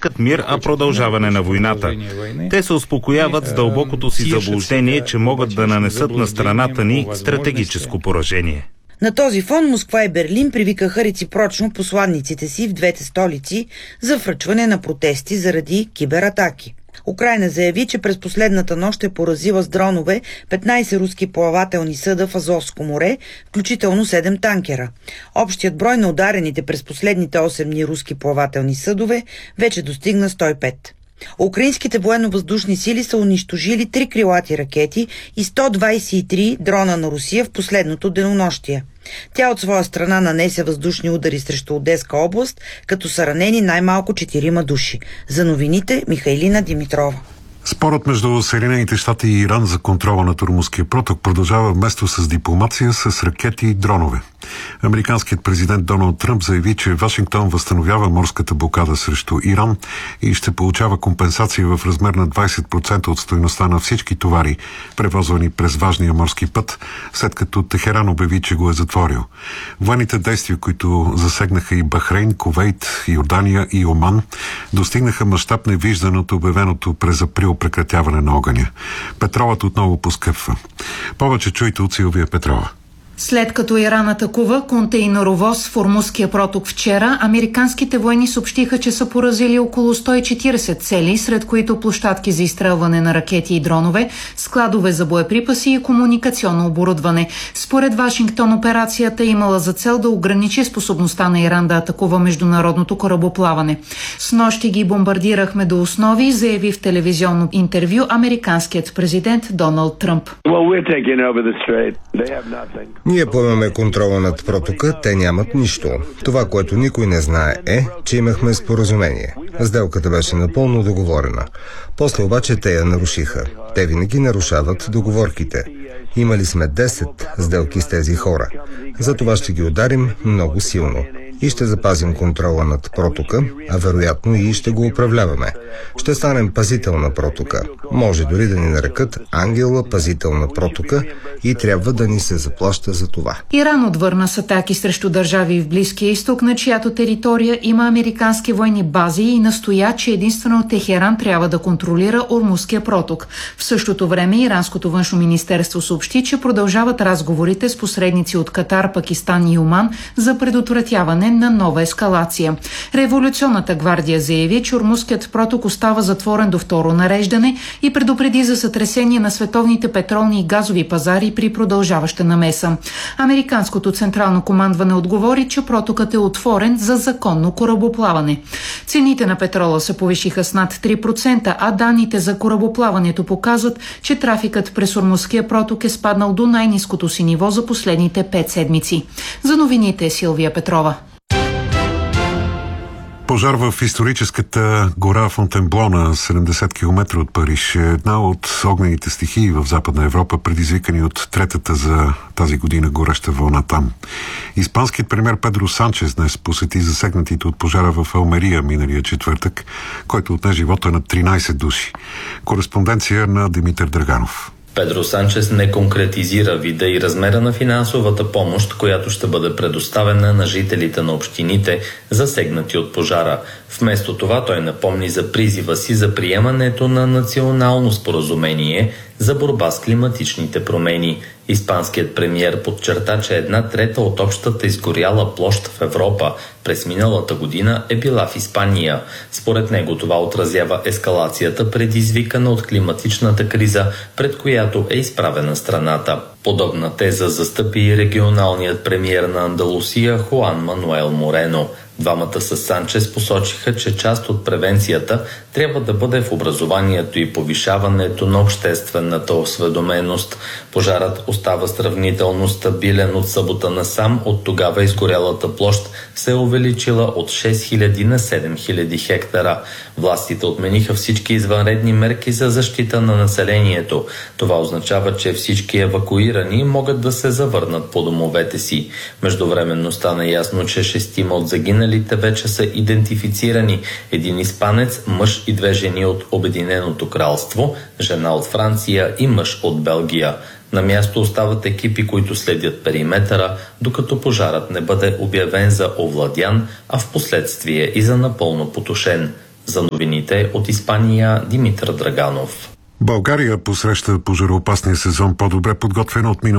искат мир, а продължаване на войната. Те се успокояват с дълбокото си заблуждение, че могат да нанесат на страната ни стратегическо поражение. На този фон Москва и Берлин привикаха реципрочно посланниците си в двете столици за връчване на протести заради кибератаки. Украйна заяви, че през последната нощ е поразила с дронове 15 руски плавателни съда в Азовско море, включително 7 танкера. Общият брой на ударените през последните 8 дни руски плавателни съдове вече достигна 105. Украинските военно-въздушни сили са унищожили 3 крилати ракети и 123 дрона на Русия в последното денонощие. Тя от своя страна нанесе въздушни удари срещу Одеска област, като са ранени най-малко 4 души. За новините Михайлина Димитрова. Спорът между Съединените щати и Иран за контрола на Ормузския проток продължава вместо с дипломация, с ракети и дронове. Американският президент Доналд Тръмп заяви, че Вашингтон възстановява морската блокада срещу Иран и ще получава компенсация в размер на 20% от стойността на всички товари, превозвани през важния морски път, след като Техеран обяви, че го е затворил. Военните действия, които засегнаха и Бахрейн, Кувейт, Йордания и Оман, достигнаха мащаб невиждан от обявеното през април прекратяване на огъня. Петролът отново поскъпва. Повече чуйте от Силвия Петрова. След като Иран атакува контейнеровоз в Ормузския проток вчера, американските военни съобщиха, че са поразили около 140 цели, сред които площадки за изстрелване на ракети и дронове, складове за боеприпаси и комуникационно оборудване. Според Вашингтон операцията имала за цел да ограничи способността на Иран да атакува международното корабоплаване. Снощи ги бомбардирахме до основи, заяви в телевизионно интервю американският президент Доналд Тръмп. Ние поемаме контрола над протока, те нямат нищо. Това, което никой не знае е, че имахме споразумение. Сделката беше напълно договорена. После обаче те я нарушиха. Те винаги нарушават договорките. Имали сме 10 сделки с тези хора. За това ще ги ударим много силно. И ще запазим контрола над протока, а вероятно и ще го управляваме. Ще станем пазител на протока. Може дори да ни нарекат ангела пазител на протока и трябва да ни се заплаща за това. Иран отвърна с атаки срещу държави в Близкия изток, на чиято територия има американски военни бази и настоя, че единствено Техеран трябва да контролира Ормузския проток. В същото време иранското външно министерство съобщи, че продължават разговорите с посредници от Катар, Пакистан и Оман за предотвратяване на нова ескалация. Революционната гвардия заяви, че Ормузският проток остава затворен до второ нареждане и предупреди за сътресение на световните петролни и газови пазари при продължаваща намеса. Американското централно командване отговори, че протокът е отворен за законно корабоплаване. Цените на петрола се повишиха с над 3%, а данните за корабоплаването показват, че трафикът през Ормузския проток е спаднал до най-ниското си ниво за последните 5 седмици. За новините Силвия Петрова. Пожар в историческата гора Фонтенбло на 70 км от Париж е една от огнените стихии в Западна Европа, предизвикани от третата за тази година гореща вълна там. Испанският премиер Педро Санчес днес посети засегнатите от пожара в Алмерия миналия четвъртък, който отне живота на 13 души. Кореспонденция на Димитър Драганов. Педро Санчес не конкретизира вида и размера на финансовата помощ, която ще бъде предоставена на жителите на общините, засегнати от пожара. Вместо това той напомни за призива си за приемането на национално споразумение за борба с климатичните промени. Испанският премиер подчерта, че 1/3 от общата изгоряла площ в Европа през миналата година е била в Испания. Според него това отразява ескалацията, предизвикана от климатичната криза, пред която е изправена страната. Подобна теза застъпи и регионалният премиер на Андалусия Хуан Мануел Морено. Двамата с Санчес посочиха, че част от превенцията трябва да бъде в образованието и повишаването на обществената осведоменост. Пожарът остава сравнително стабилен от събота насам. От тогава изгорялата площ се е увеличила от 6000 на 7000 хектара. Властите отмениха всички извънредни мерки за защита на населението. Това означава, че всички евакуирани могат да се завърнат по домовете си. Междувременно стана ясно, че 6 от загиналите вече са идентифицирани. Един испанец, мъж и 2 жени от Обединеното кралство, жена от Франция и мъж от Белгия. На място остават екипи, които следят периметъра, докато пожарът не бъде обявен за овладян, а в последствие и за напълно потушен. За новините от Испания Димитър Драганов. България посреща пожароопасния сезон по-добре подготвена от миналата